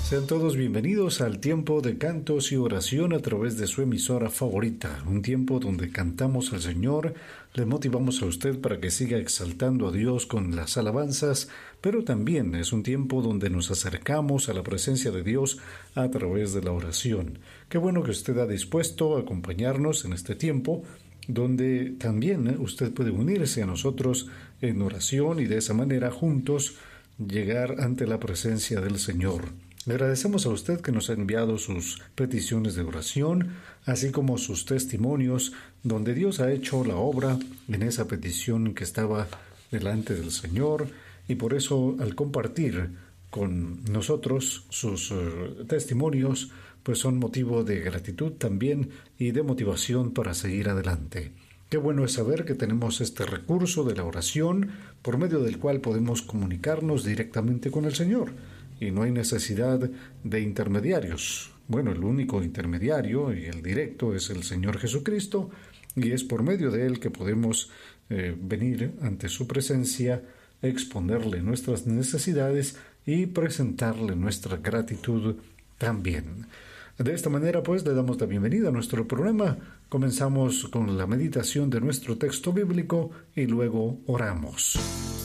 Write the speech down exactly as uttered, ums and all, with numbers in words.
Sean todos bienvenidos al tiempo de cantos y oración a través de su emisora favorita, un tiempo donde cantamos al Señor, le motivamos a usted para que siga exaltando a Dios con las alabanzas, pero también es un tiempo donde nos acercamos a la presencia de Dios a través de la oración. Qué bueno que usted ha dispuesto a acompañarnos en este tiempo, donde también usted puede unirse a nosotros en oración y de esa manera juntos llegar ante la presencia del Señor. Le agradecemos a usted que nos ha enviado sus peticiones de oración, así como sus testimonios, donde Dios ha hecho la obra en esa petición que estaba delante del Señor, y por eso al compartir con nosotros sus uh, testimonios, pues son motivo de gratitud también y de motivación para seguir adelante. Qué bueno es saber que tenemos este recurso de la oración por medio del cual podemos comunicarnos directamente con el Señor. Y no hay necesidad de intermediarios. Bueno, el único intermediario y el directo es el Señor Jesucristo, y es por medio de Él que podemos eh, venir ante su presencia, exponerle nuestras necesidades y presentarle nuestra gratitud también. De esta manera, pues, le damos la bienvenida a nuestro programa. Comenzamos con la meditación de nuestro texto bíblico y luego oramos.